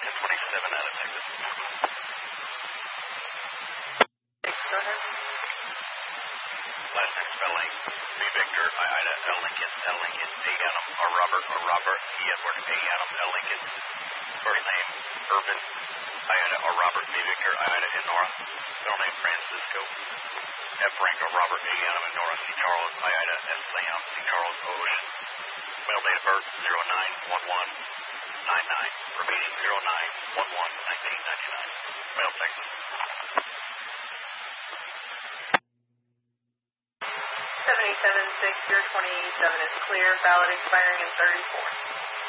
1027 out of Texas. Go ahead. Last name spelling, V Victor, I Ida, L Lincoln, A Adam, or Robert, E Edward, A Adam, L Lincoln. First name, Urban, I Ida, or Robert, V Victor, I Ida, and Nora. Middle name, Francisco. F Frank, or Robert, A Adam, and Nora, C Charles, I Ida, S Sam, C Charles, O Ocean. Male date of birth, 091199. Repeating, 09111999. Male, Texas. 787-6, your 27 is clear, valid expiring in 34.